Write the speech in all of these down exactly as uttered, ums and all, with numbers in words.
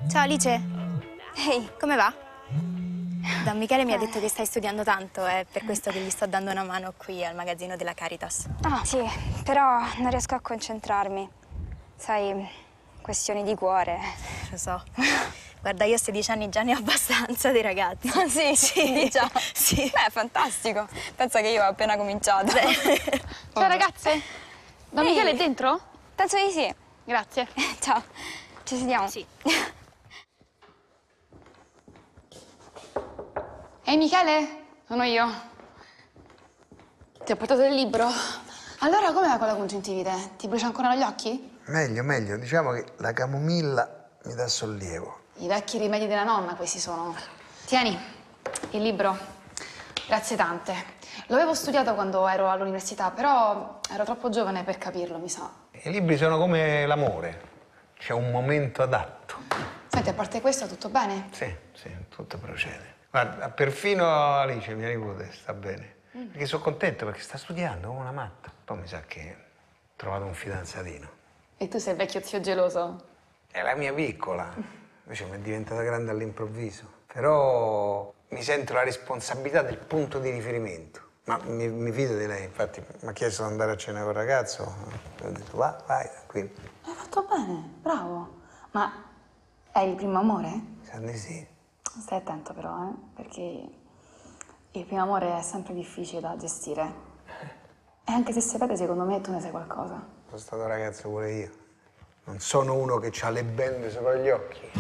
Ciao Alice, Ehi, come va? Don Michele mi ha detto che stai studiando tanto, è per questo che gli sto dando una mano qui al magazzino della Caritas. ah, sì, però non riesco a concentrarmi. Sai, questioni di cuore. Lo so. Guarda, io a sedici anni già ne ho abbastanza dei ragazzi. Ah, sì? Sì. Già? Sì. Beh, fantastico. Pensa che io ho appena cominciato. Ciao ragazze, Don Ehi. Michele è dentro? Penso di sì. Grazie. Ciao, ci sediamo? Sì. Ehi Michele, sono io. Ti ho portato il libro. Allora com'è con la congiuntivite? Ti brucia ancora gli occhi? Meglio, meglio. Diciamo che la camomilla mi dà sollievo. I vecchi rimedi della nonna questi sono. Tieni, il libro. Grazie tante. Lo avevo studiato quando ero all'università, però ero troppo giovane per capirlo, mi sa. I libri sono come l'amore. C'è un momento adatto. Senti, a parte questo, tutto bene? Sì, sì, tutto procede. Guarda, perfino Alice, mia nipote, sta bene. Perché sono contento perché sta studiando come una matta. Poi mi sa che ha trovato un fidanzatino. E tu sei il vecchio zio geloso? È la mia piccola. Invece mi è diventata grande all'improvviso. Però mi sento la responsabilità del punto di riferimento. Ma mi, mi fido di lei, infatti mi ha chiesto di andare a cena col ragazzo. Ho detto va, vai, tranquillo. Hai fatto bene, bravo. Ma è il primo amore? Sa di sì. Stai attento però, eh? Perché il primo amore è sempre difficile da gestire. E anche se sapete, secondo me, tu ne sai qualcosa. Sono stato ragazzo pure io. Non sono uno che ha le bende sopra gli occhi.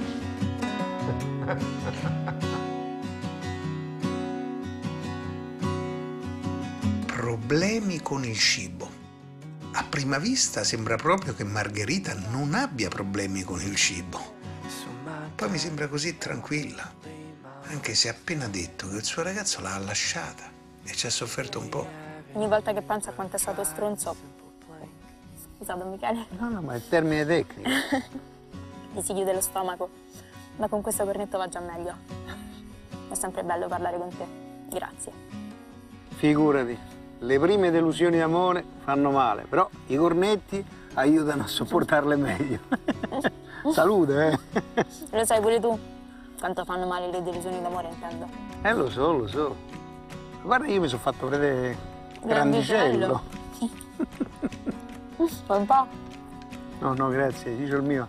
Problemi con il cibo. A prima vista sembra proprio che Margherita non abbia problemi con il cibo. Poi mi sembra così tranquilla, anche se ha appena detto che il suo ragazzo l'ha lasciata e ci ha sofferto un po'. Ogni volta che penso a quanto è stato stronzo... Scusa, Don Michele, No, no, ma è il termine tecnico. mi si chiude lo stomaco. Ma con questo cornetto va già meglio. È sempre bello parlare con te. Grazie. Figurati, le prime delusioni d'amore fanno male, però i cornetti aiutano a sopportarle meglio. Salute, eh? Lo sai pure tu quanto fanno male le delusioni d'amore, intendo. Eh, lo so, lo so. Guarda, io mi sono fatto vedere Grandicello. grandicello. Vuoi un po'? No, no, grazie, io c'ho il mio.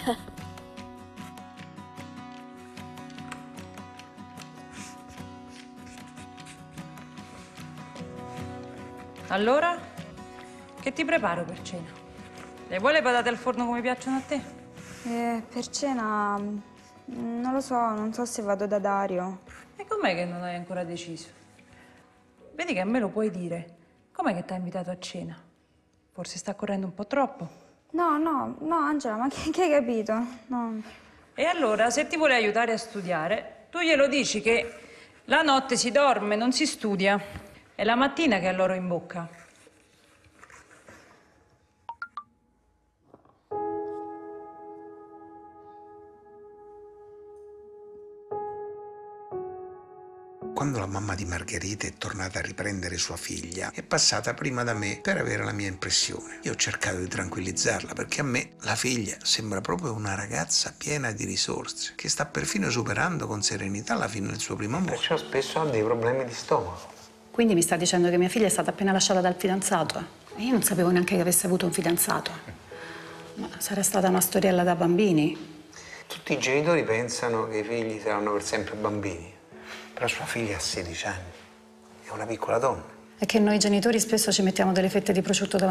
Allora, che ti preparo per cena? Le vuoi le patate al forno come piacciono a te? Eh, per cena... non lo so, non so se vado da Dario. E com'è che non hai ancora deciso? Vedi che a me lo puoi dire. Com'è che ti ha invitato a cena? Forse sta correndo un po' troppo. No, no, no, Angela, ma che, che hai capito? No. E allora, se ti vuole aiutare a studiare, tu glielo dici che la notte si dorme, non si studia. È la mattina che ha l'oro in bocca. Quando la mamma di Margherita è tornata a riprendere sua figlia, è passata prima da me per avere la mia impressione. Io ho cercato di tranquillizzarla, perché a me la figlia sembra proprio una ragazza piena di risorse, che sta perfino superando con serenità la fine del suo primo amore. Perciò spesso ha dei problemi di stomaco. Quindi mi sta dicendo che mia figlia è stata appena lasciata dal fidanzato? E io non sapevo neanche che avesse avuto un fidanzato. Ma sarà stata una storiella da bambini? Tutti i genitori pensano che i figli saranno per sempre bambini. Però sua figlia ha sedici anni, è una piccola donna. È che noi genitori spesso ci mettiamo delle fette di prosciutto davanti